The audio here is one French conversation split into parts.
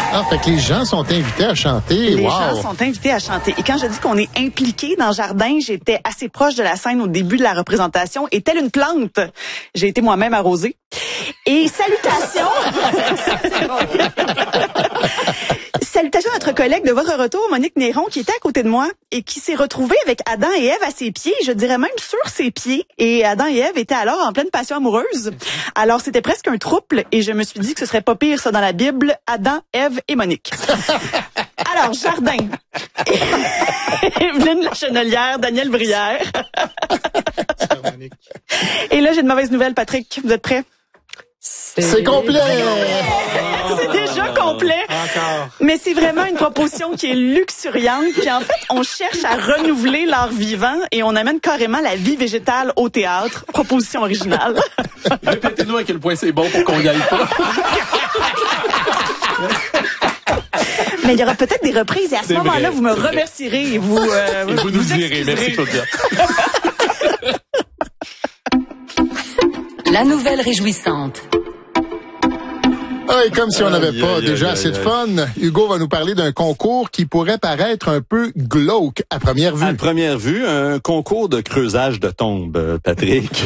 Ah, fait que les gens sont invités à chanter. Les wow. gens sont invités à chanter. Et quand je dis qu'on est impliqué dans le jardin, j'étais assez proche de la scène au début de la représentation. Et telle une plante, j'ai été moi-même arrosée. Et salutations! Salutations à notre collègue de votre retour, Monique Néron, qui était à côté de moi et qui s'est retrouvée avec Adam et Ève à ses pieds, je dirais même sur ses pieds. Et Adam et Ève étaient alors en pleine passion amoureuse. Alors, c'était presque un trouble et je me suis dit que ce serait pas pire, ça, dans la Bible, Adam, Ève et Monique. Alors, jardin. Evelyne Lachenelière, Daniel Brière. Et là, j'ai une mauvaise nouvelle, Patrick. Vous êtes prêts? C'est complet! C'est déjà complet. Encore. Mais c'est vraiment une proposition qui est luxuriante. Puis en fait, on cherche à renouveler l'art vivant et on amène carrément la vie végétale au théâtre. Proposition originale. Répétez-nous à quel point c'est bon pour qu'on y aille pas. Mais il y aura peut-être des reprises et à ce C'est moment-là, vrai, vous me c'est vrai. remercierez et vous, Et vous nous direz. excuserez. Merci, Claudia. La nouvelle réjouissante. Ah, et comme si on n'avait pas aïe, déjà aïe, assez de aïe. fun, Hugo va nous parler d'un concours qui pourrait paraître un peu glauque à première vue. À première vue, un concours de creusage de tombes, Patrick.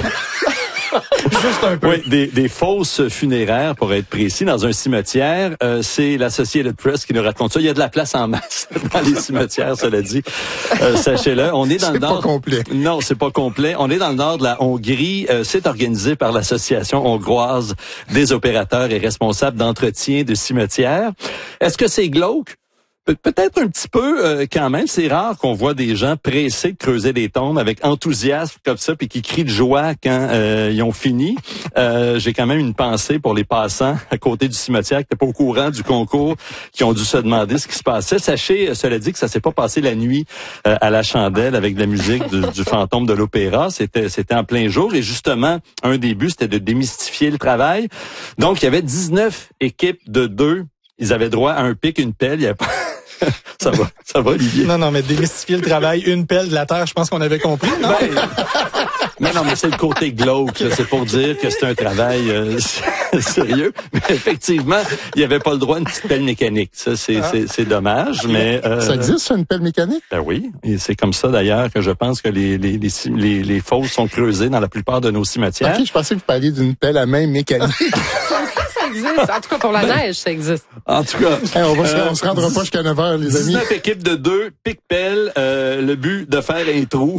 Juste un peu. Oui, des fosses funéraires, pour être précis, dans un cimetière. C'est l'Associated Press qui nous raconte ça. Il y a de la place en masse dans les cimetières, cela dit. Sachez-le. On est dans le C'est pas nord. complet. Non, c'est pas complet. On est dans le nord de la Hongrie. C'est organisé par l'Association hongroise des opérateurs et responsables d'entretien de cimetières. Est-ce que c'est glauque? Peut-être un petit peu quand même. C'est rare qu'on voit des gens pressés de creuser des tombes avec enthousiasme comme ça, puis qui crient de joie quand ils ont fini. J'ai quand même une pensée pour les passants à côté du cimetière qui n'étaient pas au courant du concours, qui ont dû se demander ce qui se passait. Sachez, cela dit, que ça s'est pas passé la nuit à la chandelle avec de la musique du fantôme de l'opéra. C'était en plein jour et justement, un des buts, c'était de démystifier le travail. Donc, il y avait 19 équipes de 2. Ils avaient droit à un pic, une pelle. Il y avait pas... Ça va, Olivier. Non, mais démystifier le travail, une pelle de la terre, je pense qu'on avait compris, non? Non, mais c'est le côté glauque. Là. C'est pour dire que c'est un travail sérieux. Mais effectivement, il n'y avait pas le droit à une petite pelle mécanique. Ça, c'est dommage. Mais Ça existe, ça, une pelle mécanique? Ben oui. Et c'est comme ça, d'ailleurs, que je pense que les fosses sont creusées dans la plupart de nos cimetières. OK, je pensais que vous parliez d'une pelle à main mécanique. Ça existe. En tout cas, pour la neige, ça existe. En tout cas... Hey, on se rendra pas jusqu'à 9h, les amis. 19 équipes de 2, pic-pelle, le but de faire un trou.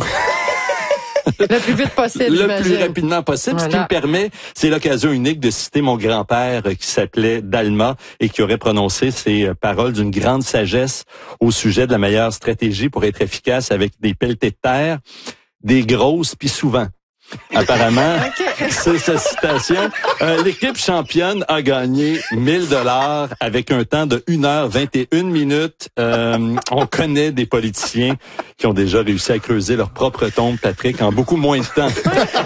Le plus vite possible, Le j'imagine. plus rapidement possible. Voilà. Ce qui me permet, c'est l'occasion unique de citer mon grand-père qui s'appelait Dalma et qui aurait prononcé ces paroles d'une grande sagesse au sujet de la meilleure stratégie pour être efficace avec des pelletées de terre, des grosses puis souvent. Apparemment, c'est sa citation. L'équipe championne a gagné 1000 $ avec un temps de 1h21 minutes. On connaît des politiciens qui ont déjà réussi à creuser leur propre tombe, Patrick, en beaucoup moins de temps.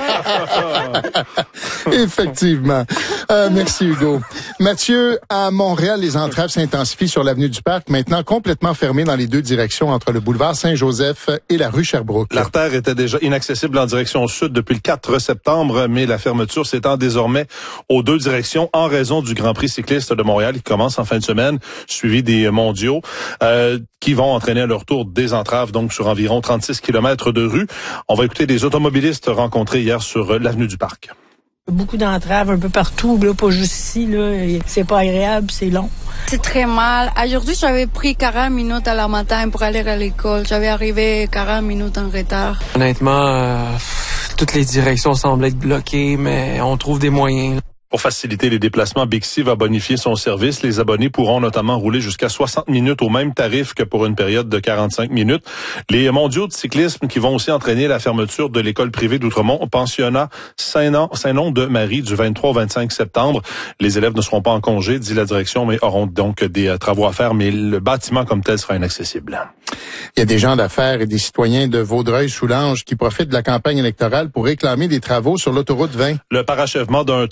Effectivement. Merci, Hugo. Mathieu, à Montréal, les entraves s'intensifient sur l'avenue du Parc, maintenant complètement fermée dans les deux directions entre le boulevard Saint-Joseph et la rue Sherbrooke. L'artère était déjà inaccessible en direction sud depuis le 4 septembre, mais la fermeture s'étend désormais aux deux directions en raison du Grand Prix cycliste de Montréal qui commence en fin de semaine, suivi des mondiaux, qui vont entraîner à leur tour des entraves, donc sur environ 36 kilomètres de rue. On va écouter des automobilistes rencontrés hier sur l'avenue du Parc. Beaucoup d'entraves un peu partout, là, pas juste ici, là. C'est pas agréable, c'est long. C'est très mal. Aujourd'hui, j'avais pris 40 minutes à la matin pour aller à l'école. J'avais arrivé 40 minutes en retard. Honnêtement, toutes les directions semblent être bloquées, mais on trouve des moyens. Pour faciliter les déplacements, Bixi va bonifier son service. Les abonnés pourront notamment rouler jusqu'à 60 minutes au même tarif que pour une période de 45 minutes. Les mondiaux de cyclisme qui vont aussi entraîner la fermeture de l'école privée d'Outremont au pensionnat Saint-Nom de Marie du 23 au 25 septembre. Les élèves ne seront pas en congé, dit la direction, mais auront donc des travaux à faire, mais le bâtiment comme tel sera inaccessible. Il y a des gens d'affaires et des citoyens de Vaudreuil-Soulanges qui profitent de la campagne électorale pour réclamer des travaux sur l'autoroute 20. Le parachèvement d'un tronçon de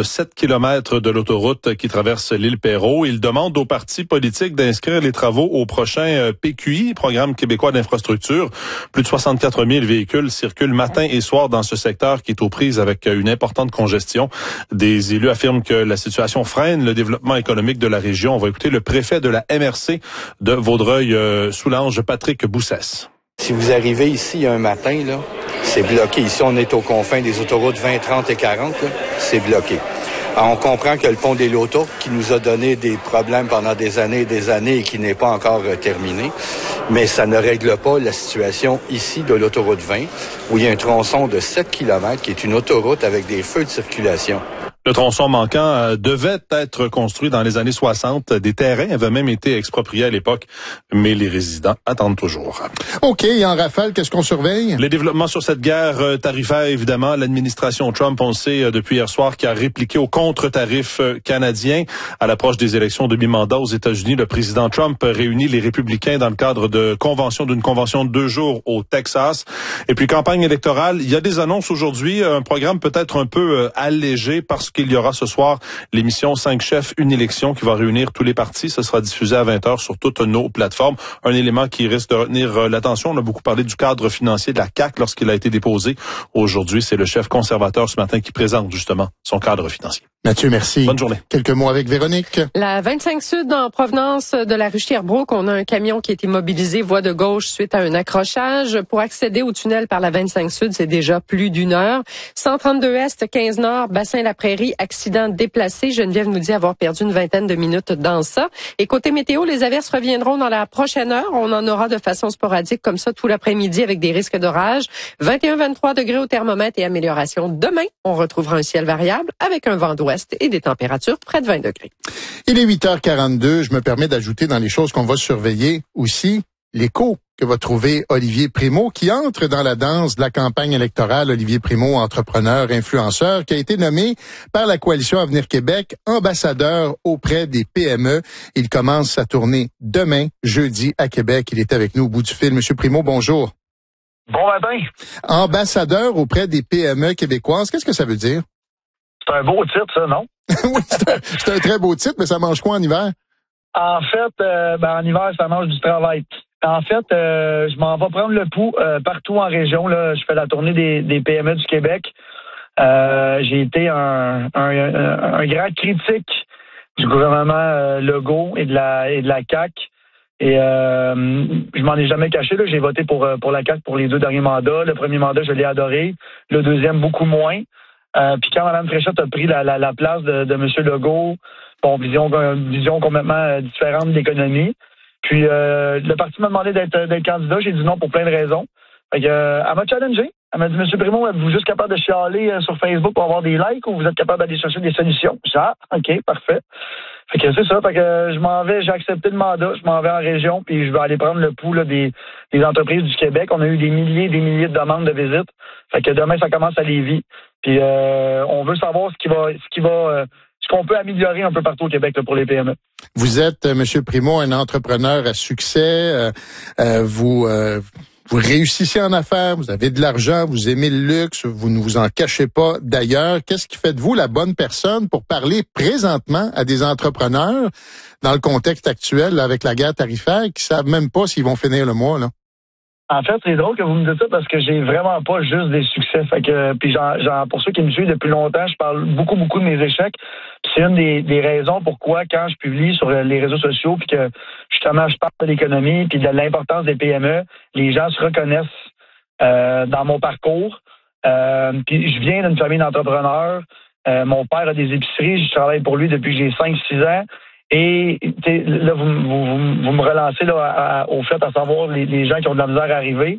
de 7 kilomètres de l'autoroute qui traverse l'île Perrot. Il demande aux partis politiques d'inscrire les travaux au prochain PQI, Programme québécois d'infrastructure. Plus de 64 000 véhicules circulent matin et soir dans ce secteur qui est aux prises avec une importante congestion. Des élus affirment que la situation freine le développement économique de la région. On va écouter le préfet de la MRC de Vaudreuil-Soulanges, Patrick Boussès. Si vous arrivez ici un matin, là, c'est bloqué. Ici, on est aux confins des autoroutes 20, 30 et 40. Là, c'est bloqué. Alors, on comprend que le pont des Lotos, qui nous a donné des problèmes pendant des années et qui n'est pas encore terminé, mais ça ne règle pas la situation ici de l'autoroute 20, où il y a un tronçon de 7 km qui est une autoroute avec des feux de circulation. Le tronçon manquant devait être construit dans les années 60. Des terrains avaient même été expropriés à l'époque, mais les résidents attendent toujours. OK, en rafale, qu'est-ce qu'on surveille? Les développements sur cette guerre tarifaire, évidemment. L'administration Trump, on le sait depuis hier soir, qui a répliqué au contre-tarif canadien. À l'approche des élections de mi-mandat aux États-Unis, le président Trump réunit les républicains dans le cadre d'une convention de 2 jours au Texas. Et puis, campagne électorale, il y a des annonces aujourd'hui, un programme peut-être un peu allégé parce qu'il y aura ce soir l'émission 5 chefs, une élection qui va réunir tous les partis. Ce sera diffusé à 20h sur toutes nos plateformes. Un élément qui risque de retenir l'attention. On a beaucoup parlé du cadre financier de la CAQ lorsqu'il a été déposé. Aujourd'hui, c'est le chef conservateur ce matin qui présente justement son cadre financier. Mathieu, merci. Bonne journée. Quelques mots avec Véronique. La 25 Sud, en provenance de la rue Sherbrooke, on a un camion qui a été mobilisé voie de gauche suite à un accrochage. Pour accéder au tunnel par la 25 Sud, c'est déjà plus d'1 heure. 132 Est, 15 Nord, Bassin-la Prairie, accident déplacé. Geneviève nous dit avoir perdu une vingtaine de minutes dans ça. Et côté météo, les averses reviendront dans la prochaine heure. On en aura de façon sporadique comme ça tout l'après-midi avec des risques d'orage. 21-23 degrés au thermomètre et amélioration. Demain, on retrouvera un ciel variable avec un vent d'ouest et des températures près de 20 degrés. Il est 8h42. Je me permets d'ajouter dans les choses qu'on va surveiller aussi l'écho que va trouver Olivier Primo, qui entre dans la danse de la campagne électorale. Olivier Primo, entrepreneur, influenceur, qui a été nommé par la Coalition Avenir Québec ambassadeur auprès des PME. Il commence sa tournée demain, jeudi, à Québec. Il est avec nous au bout du fil. Monsieur Primo, bonjour. Bon matin. Ambassadeur auprès des PME québécoises, qu'est-ce que ça veut dire? C'est un beau titre, ça, non? Oui, c'est un très beau titre, mais ça mange quoi en hiver? En fait, en hiver, ça mange du travail. En fait, je m'en vais prendre le pouls partout en région. Là, je fais la tournée des PME du Québec. J'ai été un grand critique du gouvernement Legault et de la CAQ. Et je m'en ai jamais caché. Là. J'ai voté pour la CAQ pour les 2 derniers mandats. Le premier mandat, je l'ai adoré. Le deuxième, beaucoup moins. Puis quand Mme Fréchette a pris la place de M. Legault, bon, vision complètement différente de l'économie. Puis le parti m'a demandé d'être candidat. J'ai dit non pour plein de raisons. Fait que, elle m'a challengé. Elle m'a dit, M. Primo, êtes-vous juste capable de chialer sur Facebook pour avoir des likes ou vous êtes capable d'aller chercher des solutions? J'ai dit, OK, parfait. Fait que c'est ça. Fait que j'ai accepté le mandat, je m'en vais en région, puis je vais aller prendre le pouls là, des entreprises du Québec. On a eu des milliers et des milliers de demandes de visite. Fait que demain, ça commence à Lévis. Puis on veut savoir ce qu'on peut améliorer un peu partout au Québec là, pour les PME. Vous êtes, M. Primo, un entrepreneur à succès. Vous réussissez en affaires, vous avez de l'argent, vous aimez le luxe, vous ne vous en cachez pas. D'ailleurs, qu'est-ce qui fait de vous la bonne personne pour parler présentement à des entrepreneurs dans le contexte actuel là, avec la guerre tarifaire qui savent même pas s'ils vont finir le mois, là? En fait, c'est drôle que vous me dites ça parce que j'ai vraiment pas juste des succès. Fait que, puis pour ceux qui me suivent depuis longtemps, je parle beaucoup de mes échecs. Puis c'est une des raisons pourquoi quand je publie sur les réseaux sociaux puis que justement je parle de l'économie puis de l'importance des PME, les gens se reconnaissent dans mon parcours. Puis je viens d'une famille d'entrepreneurs. Mon père a des épiceries, je travaille pour lui depuis que j'ai 5-6 ans. Et là, vous me relancez là, au fait à savoir les gens qui ont de la misère à arriver.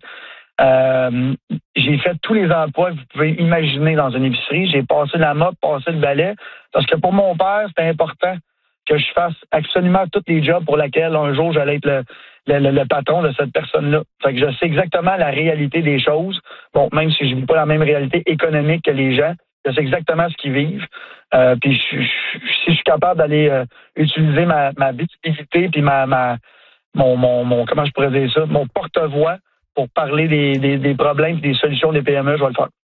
J'ai fait tous les emplois que vous pouvez imaginer dans une épicerie. J'ai passé la mop, passé le balai. Parce que pour mon père, c'était important que je fasse absolument tous les jobs pour lesquels un jour j'allais être le patron de cette personne-là. Fait que je sais exactement la réalité des choses. Bon, même si je ne vis pas la même réalité économique que les gens, je sais exactement ce qu'ils vivent. Puis si je suis capable d'aller utiliser ma visibilité puis mon comment je pourrais dire ça, mon porte-voix pour parler des problèmes et des solutions des PME, je vais le faire.